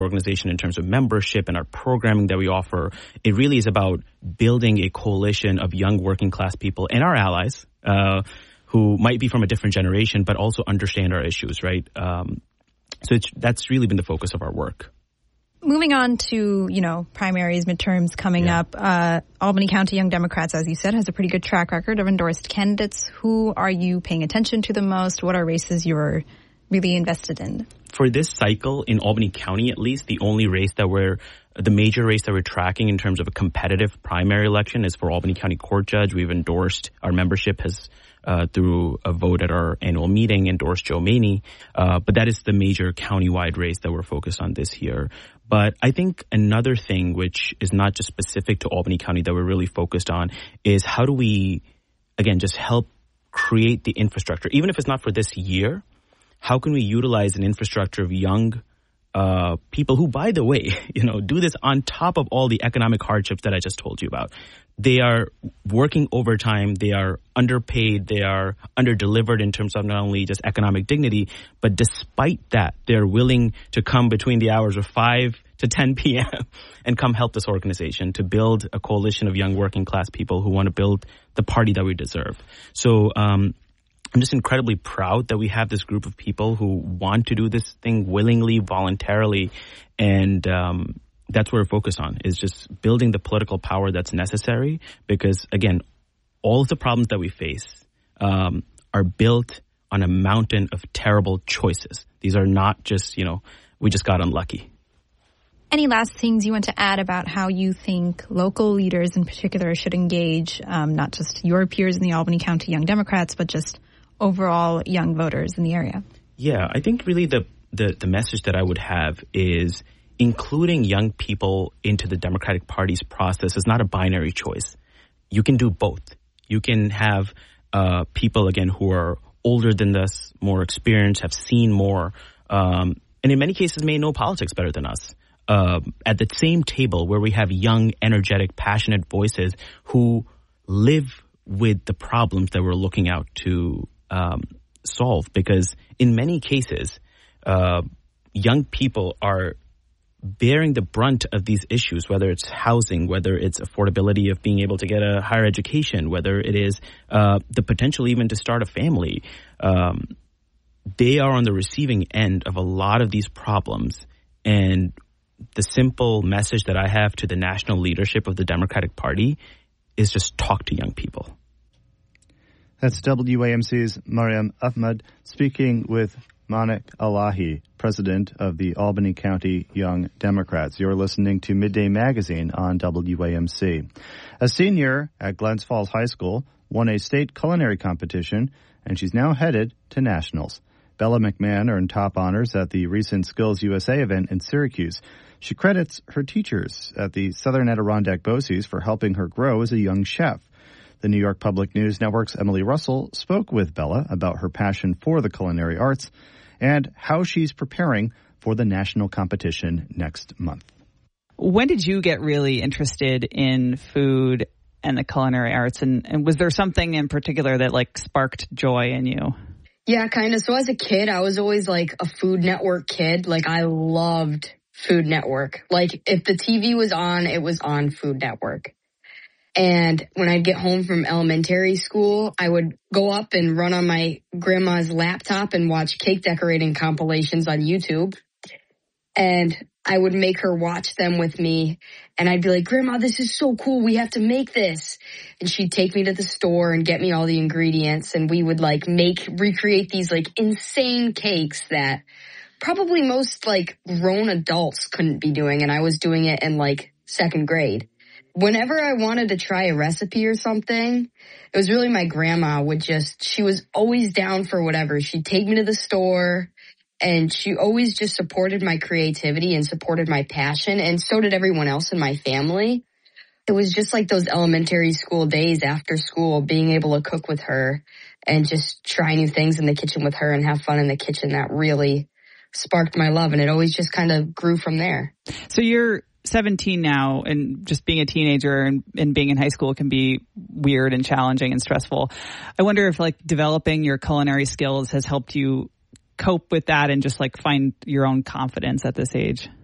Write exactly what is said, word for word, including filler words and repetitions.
organization in terms of membership and our programming that we offer. It really is about building a coalition of young working class people and our allies uh, who might be from a different generation, but also understand our issues, right? Um, so it's, that's really been the focus of our work. Moving on to, you know, primaries, midterms coming yeah. up, uh, Albany County Young Democrats, as you said, has a pretty good track record of endorsed candidates. Who are you paying attention to the most? What are races you're really invested in? For this cycle, in Albany County at least, the only race that we're, the major race that we're tracking in terms of a competitive primary election is for Albany County Court Judge. We've endorsed, our membership has, uh, through a vote at our annual meeting, endorsed Joe Maney. Uh, but that is the major countywide race that we're focused on this year. But I think another thing, which is not just specific to Albany County that we're really focused on, is how do we, again, just help create the infrastructure, even if it's not for this year. How can we utilize an infrastructure of young uh, people who, by the way, you know, do this on top of all the economic hardships that I just told you about? They are working overtime. They are underpaid. They are underdelivered in terms of not only just economic dignity, but despite that, they're willing to come between the hours of five to ten p.m. and come help this organization to build a coalition of young working class people who want to build the party that we deserve. So, um, I'm just incredibly proud that we have this group of people who want to do this thing willingly, voluntarily, and um, that's what we're focused on, is just building the political power that's necessary because, again, all of the problems that we face um, are built on a mountain of terrible choices. These are not just, you know, we just got unlucky. Any last things you want to add about how you think local leaders in particular should engage, um, not just your peers in the Albany County Young Democrats, but just overall young voters in the area? Yeah, I think really the, the, the message that I would have is including young people into the Democratic Party's process is not a binary choice. You can do both. You can have uh, people, again, who are older than us, more experienced, have seen more, um, and in many cases may know politics better than us. Uh, at the same table where we have young, energetic, passionate voices who live with the problems that we're looking out to Um, solve, because in many cases, uh, young people are bearing the brunt of these issues, whether it's housing, whether it's affordability of being able to get a higher education, whether it is uh, the potential even to start a family. Um, they are on the receiving end of a lot of these problems. And the simple message that I have to the national leadership of the Democratic Party is just talk to young people. That's W A M C's Mariam Ahmad speaking with Manik Alahi, president of the Albany County Young Democrats. You're listening to Midday Magazine on W A M C. A senior at Glens Falls High School won a state culinary competition, and she's now headed to nationals. Bella McMahon earned top honors at the recent Skills U S A event in Syracuse. She credits her teachers at the Southern Adirondack BOCES for helping her grow as a young chef. The New York Public News Network's Emily Russell spoke with Bella about her passion for the culinary arts and how she's preparing for the national competition next month. When did you get really interested in food and the culinary arts? And, and was there something in particular that like sparked joy in you? Yeah, kind of. So as a kid, I was always like a Food Network kid. Like I loved Food Network. Like if the T V was on, it was on Food Network. And when I'd get home from elementary school, I would go up and run on my grandma's laptop and watch cake decorating compilations on YouTube. And I would make her watch them with me. And I'd be like, Grandma, this is so cool. We have to make this. And she'd take me to the store and get me all the ingredients. And we would like make, recreate these like insane cakes that probably most like grown adults couldn't be doing. And I was doing it in like second grade. Whenever I wanted to try a recipe or something, it was really my grandma would just, she was always down for whatever. She'd take me to the store and she always just supported my creativity and supported my passion. And so did everyone else in my family. It was just like those elementary school days after school, being able to cook with her and just try new things in the kitchen with her and have fun in the kitchen. That really sparked my love. And it always just kind of grew from there. So you're seventeen now, and just being a teenager and, and being in high school can be weird and challenging and stressful. I wonder if like developing your culinary skills has helped you cope with that and just like find your own confidence at this age.